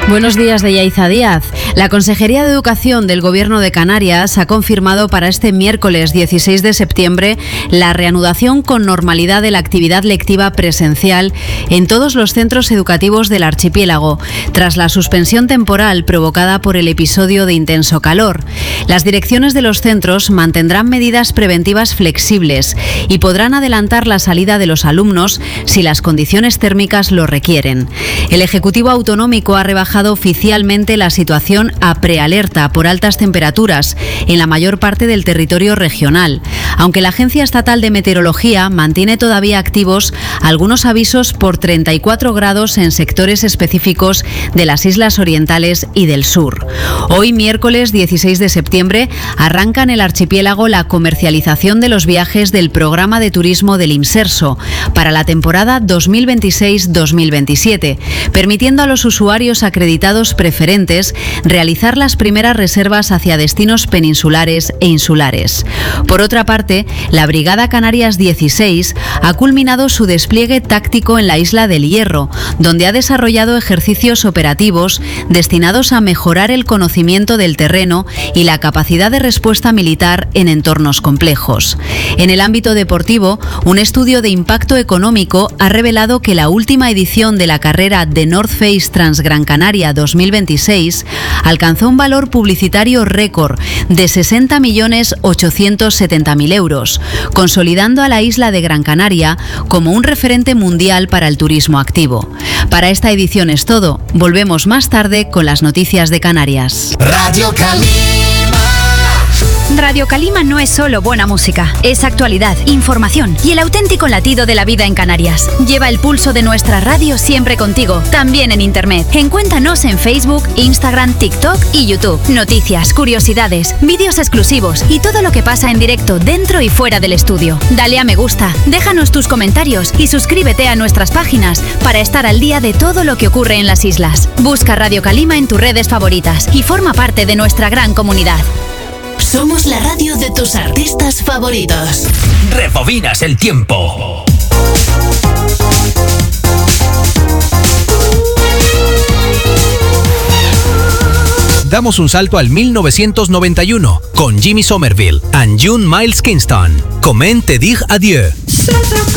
Buenos días de Yaiza Díaz. La Consejería de Educación del Gobierno de Canarias ha confirmado para este miércoles 16 de septiembre la reanudación con normalidad de la actividad lectiva presencial en todos los centros educativos del archipiélago, tras la suspensión temporal provocada por el episodio de intenso calor. Las direcciones de los centros mantendrán medidas preventivas flexibles y podrán adelantar la salida de los alumnos si las condiciones térmicas lo requieren. El Ejecutivo Autonómico ha rebajado oficialmente la situación a prealerta por altas temperaturas en la mayor parte del territorio regional, aunque la Agencia Estatal de Meteorología mantiene todavía activos algunos avisos por 34 grados en sectores específicos de las islas orientales y del sur. Hoy, miércoles 16 de septiembre, arranca en el archipiélago la comercialización de los viajes del programa de turismo del Imserso para la temporada 2026-2027, permitiendo a los usuarios acreditados preferentes realizar las primeras reservas hacia destinos peninsulares e insulares. Por otra parte, la Brigada Canarias 16 ha culminado su despliegue táctico en la isla del Hierro, donde ha desarrollado ejercicios operativos destinados a mejorar el conocimiento del terreno y la capacidad de respuesta militar en entornos complejos. En el ámbito deportivo, un estudio de impacto económico ha revelado que la última edición de la carrera de North Face Transgran Canaria 2026 alcanzó un valor publicitario récord de 60.870.000 euros, consolidando a la isla de Gran Canaria como un referente mundial para el turismo activo. Para esta edición es todo. Volvemos más tarde con las noticias de Canarias. Radio Calima. Radio Calima no es solo buena música, es actualidad, información y el auténtico latido de la vida en Canarias. Lleva el pulso de nuestra radio siempre contigo, también en internet. Encuéntranos en Facebook, Instagram, TikTok y YouTube. Noticias, curiosidades, vídeos exclusivos y todo lo que pasa en directo dentro y fuera del estudio. Dale a me gusta, déjanos tus comentarios y suscríbete a nuestras páginas para estar al día de todo lo que ocurre en las islas. Busca Radio Calima en tus redes favoritas y forma parte de nuestra gran comunidad. Somos la radio de tus artistas favoritos. Rebobinas el tiempo. Damos un salto al 1991 con Jimmy Somerville and June Miles Kingston. Comment te dire adieu.